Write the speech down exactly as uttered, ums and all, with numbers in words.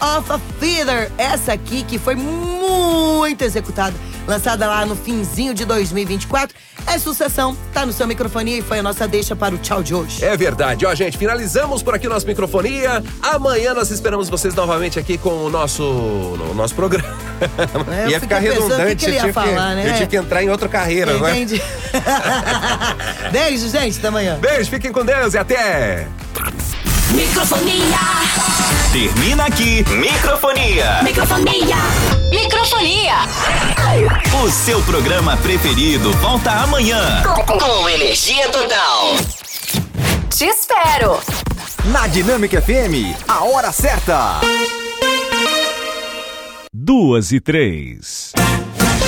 of a Feather. Essa aqui que foi muito executada, lançada lá no finzinho de dois mil e vinte e quatro. É sucessão, tá no seu Microfonia e foi a nossa deixa para o tchau de hoje. É verdade, ó gente, finalizamos por aqui o nosso Microfonia. Amanhã nós esperamos vocês novamente aqui com o nosso, o nosso programa. É, ia ficar redundante, que que ele ia eu, tive falar, que, né? eu tive que entrar em outra carreira, né? Entendi. Beijo, gente, até amanhã. Beijo, fiquem com Deus e até... Microfonia. Termina aqui Microfonia. Microfonia. Microfonia. O seu programa preferido volta amanhã. Com, com energia total. Te espero. Na Dinâmica F M, a hora certa. Duas e três.